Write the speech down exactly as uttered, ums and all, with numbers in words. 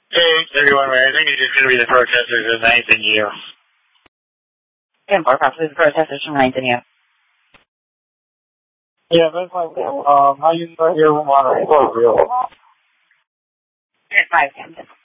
Hey, everyone, I think it's just going to be the protesters of ninth and U. ten four, possibly the protesters from ninth and U. Yeah, that's like, um, how you start here with water? At five, ten.